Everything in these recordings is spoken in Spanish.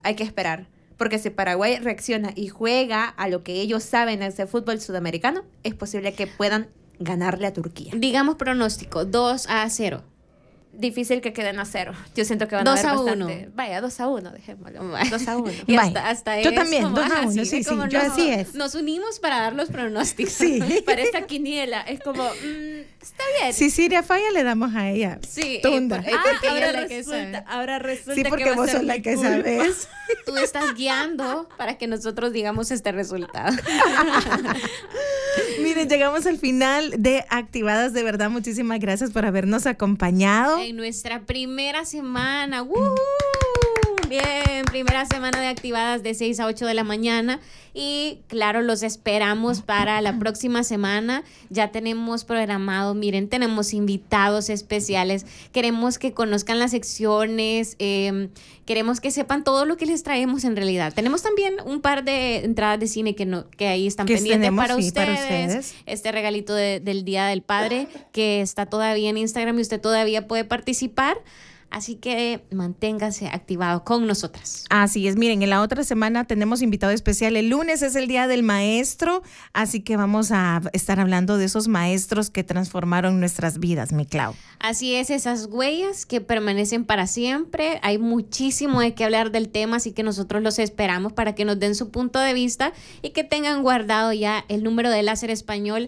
hay que esperar. Porque si Paraguay reacciona y juega a lo que ellos saben ese fútbol sudamericano, es posible que puedan ganarle a Turquía. Digamos pronóstico, 2-0. Difícil que queden a 0. Yo siento que van 2 a a haber 1. bastante. Vaya, 2-1, dejémoslo. 2-1. Y Vaya. hasta Yo es también, como, 2-1, sí, sí, es como yo así es. Nos unimos para dar los pronósticos. Sí. Para esta quiniela, es como, está bien. Si Siria falla, le damos a ella. Sí, Tunda. porque ella ahora es la que sabe. resulta Sí, que porque va a vos ser sos la mi que culpa. sabes. Tú estás guiando para que nosotros digamos este resultado. Miren, llegamos al final de Activadas. De verdad, muchísimas gracias por habernos acompañado. En nuestra primera semana. ¡Woo! Bien, primera semana de Activadas de 6 a 8 de la mañana. Y claro, los esperamos para la próxima semana. Ya tenemos programado, miren, tenemos invitados especiales. Queremos que conozcan las secciones. Queremos que sepan todo lo que les traemos en realidad. Tenemos también un par de entradas de cine que ahí están Que pendientes tenemos, para, sí, ustedes. para ustedes. Este regalito del Día del Padre que está todavía en Instagram y usted todavía puede participar. Así que manténgase activado con nosotras. Así es, miren, en la otra semana tenemos invitado especial. El lunes es el Día del Maestro, así que vamos a estar hablando de esos maestros que transformaron nuestras vidas, mi Clau. Así es, esas huellas que permanecen para siempre. Hay muchísimo de qué hablar del tema, así que nosotros los esperamos para que nos den su punto de vista y que tengan guardado ya el número de Láser Español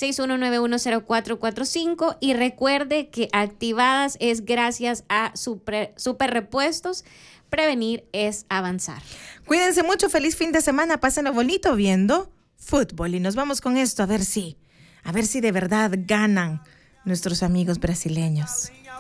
61910445. Y recuerde que Activadas es gracias a Super Repuestos. Prevenir es avanzar. Cuídense mucho, feliz fin de semana, pásenlo bonito viendo fútbol. Y nos vamos con esto, a ver si de verdad ganan nuestros amigos brasileños.